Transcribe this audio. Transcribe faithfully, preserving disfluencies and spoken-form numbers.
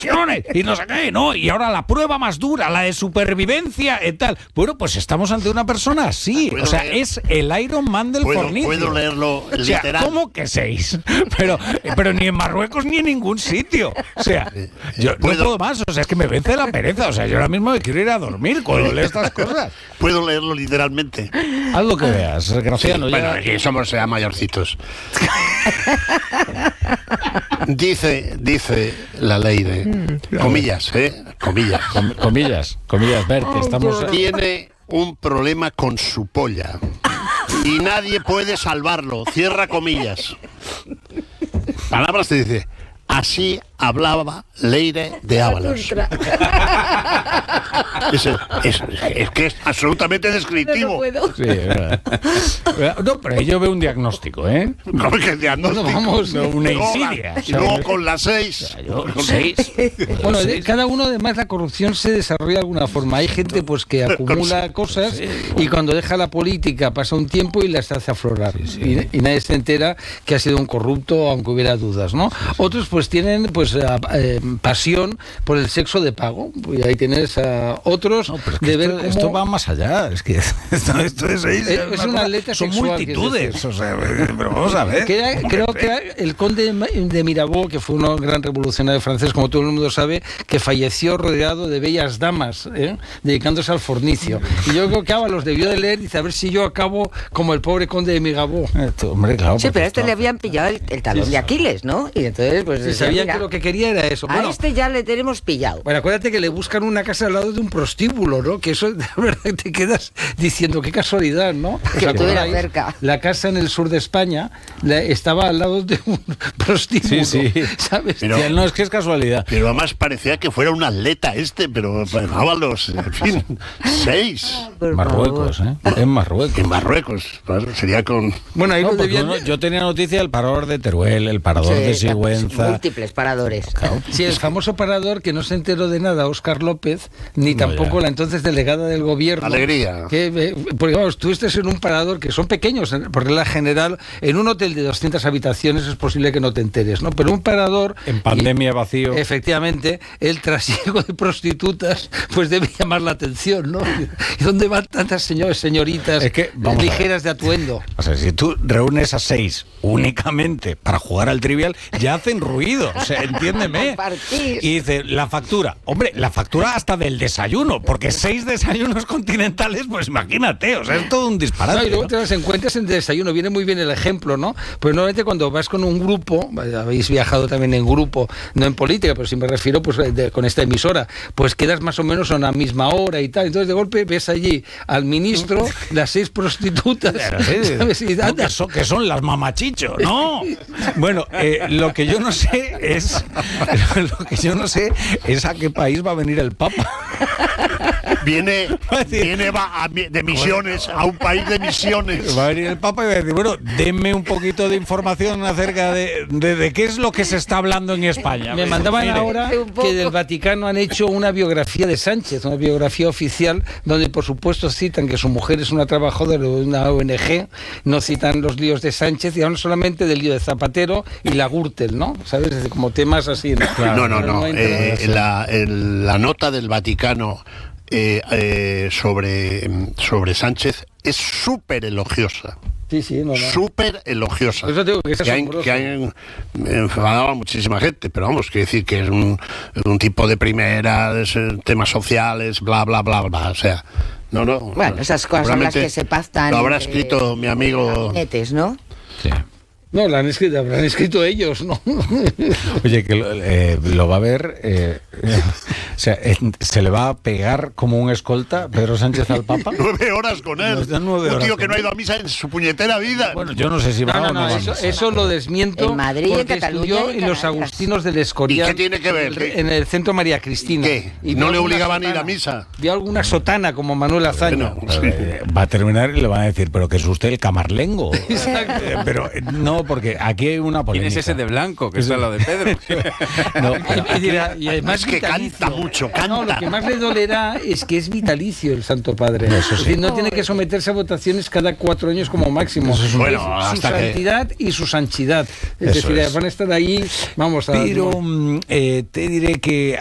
elecciones y no sé qué, ¿no? Y ahora la prueba más dura, la de supervivencia y tal. Bueno, pues estamos ante una persona así. O sea, leer? es el Iron Man del ¿Puedo, fornicio. Puedo leerlo o sea, literal. ¿cómo que seis? Pero, pero ni en Marruecos ni en ningún sitio. O sea, yo ¿Puedo? no puedo más. O sea, es que me vence la pereza. O sea, yo ahora mismo me quiero ir a dormir cuando leo estas cosas. Puedo leerlo literalmente. Haz lo que veas, Graciano. Sí, ya... Bueno, aquí somos ya mayorcitos. dice, dice la ley de comillas, ¿eh? Comillas. Com- comillas, comillas, ver que estamos... Tiene un problema con su polla y nadie puede salvarlo. Cierra comillas. Palabras te dice. Así hablaba Leire de Ábalos. Es, es, es que es absolutamente descriptivo. No, no puedo. Sí, es verdad. No, pero ahí yo veo un diagnóstico, ¿eh? ¿Cómo que diagnóstico? No, vamos, no, una insidia. Y luego con las seis. Yo, seis. Bueno, seis. de, cada uno además la corrupción se desarrolla de alguna forma. Hay gente pues que acumula cosas sí. y cuando deja la política pasa un tiempo y las hace aflorar. Sí, sí. Y, y nadie se entera que ha sido un corrupto, aunque hubiera dudas, ¿no? Otros pues tienen pues eh, pasión por el sexo de pago. Y ahí tienes a otros no, es de esto, ver cómo... esto va más allá. Es que esto, esto es, es, es, es una atleta son sexual, multitudes. O sea, pero vamos a ver. Que era, creo que era el conde de Mirabeau, que fue un gran revolucionario francés, como todo el mundo sabe, que falleció rodeado de bellas damas, ¿eh? dedicándose al fornicio. Y yo creo que Ábalos debió de leer y dice, a ver si yo acabo como el pobre conde de Mirabeau. Esto, hombre, claro, sí, pero a este esto... le habían pillado el, el talón sí, de Aquiles, ¿no? Y entonces, pues... Sí, sabían mira, que lo que quería era eso. A bueno, este ya le tenemos pillado. Bueno, acuérdate que le buscan una casa al lado de un prostíbulo, ¿no? Que eso, de verdad, te quedas diciendo, qué casualidad, ¿no? Que estuviera cerca. La casa en el sur de España la, estaba al lado de un prostíbulo, sí, sí. ¿sabes? Pero, sí, no, es que es casualidad. Pero además parecía que fuera un atleta este, pero Ábalos, en fin, seis. Marruecos, ¿eh? En Marruecos. En Marruecos, claro, sería con... Bueno, ahí no, no debían... uno, yo tenía noticia del parador de Teruel, el parador sí, de Sigüenza... Múltiples paradores. Claro. Sí, el famoso parador que no se enteró de nada, Óscar López, ni no, tampoco ya. la entonces delegada del gobierno. Alegría. Que, porque vamos, tú estés en un parador que son pequeños, por regla general, en un hotel de doscientas habitaciones es posible que no te enteres, ¿no? Pero un parador... En pandemia y, vacío. Efectivamente, el trasiego de prostitutas pues debe llamar la atención, ¿no? ¿Y dónde van tantas señores, señoritas es que, ligeras de atuendo? O sea, si tú reúnes a seis únicamente para jugar al trivial, ya hacen ruido, o sea, entiéndeme. Y dice, la factura, hombre, la factura hasta del desayuno, porque seis desayunos continentales, pues imagínate, o sea, es todo un disparate. No, y luego ¿no? te las encuentras en desayuno, viene muy bien el ejemplo, ¿no? Pues normalmente cuando vas con un grupo, habéis viajado también en grupo, no en política, pero si me refiero pues de, con esta emisora, pues quedas más o menos a una misma hora y tal, entonces de golpe ves allí al ministro, las seis prostitutas, ¿sabes? Y no, que, son, que son las mamachicho, ¿no? Bueno, eh, lo que yo no sé es lo que yo no sé es a qué país va a venir el Papa. Viene, viene va a, de misiones, a un país de misiones. Va a venir el Papa y va a decir, bueno, denme un poquito de información acerca de, de, de qué es lo que se está hablando en España. Me mandaban Mire. ahora que del Vaticano han hecho una biografía de Sánchez, una biografía oficial, donde por supuesto citan que su mujer es una trabajadora de una O N G, no citan los líos de Sánchez y hablan solamente del lío de Zapatero y la Gürtel, ¿no? ¿Sabes? Como temas así. ¿no? Claro, no, no, no. no eh, la, el, la nota del Vaticano eh, eh, sobre, sobre Sánchez es súper elogiosa. Sí, sí, no, no. Súper elogiosa. Eso digo que es que, hay, que hay enfadado a muchísima gente, pero vamos, quiere decir que es un, un tipo de primera, de temas sociales, bla, bla, bla, bla. O sea, no, no. Bueno, esas cosas son las que se pactan. Lo habrá escrito mi amigo. Gabinetes, ¿no? Sí. No, lo han escrito, lo han escrito ellos, ¿no? Oye, que lo, eh, lo va a ver, eh, eh, o sea, eh, se le va a pegar como un escolta Pedro Sánchez al Papa. Nueve horas con él. No, nueve un tío horas que no ha ido a misa en su puñetera vida. Bueno, yo no sé si va no, no, o no, no, va eso, a misa. eso lo desmiento. En Madrid, porque en Cataluña estudió y en en los Canarias. Agustinos del Escorial. ¿Y qué tiene que ver? En el, en el centro María Cristina. ¿Qué? Y ¿No le alguna obligaban a ir a sotana. misa? Vio alguna sotana como Manuel Azaña. Bueno, sí. Eh, Va a terminar y le van a decir, pero que es usted el camarlengo. Exacto. Eh, Pero eh, no, porque aquí hay una polémica. ¿Quién es ese de blanco que está al lado de Pedro? No, Y, y dirá, y además Es que vitalicio. canta mucho. mucho, canta. No, lo que más le dolerá es que es vitalicio el Santo Padre. Eso sí. Es decir, no tiene que someterse a votaciones cada cuatro años como máximo. Eso es bueno, es su hasta santidad que... y su sanchidad. Es Eso decir, es. van a estar ahí, vamos a... Pero eh, te diré que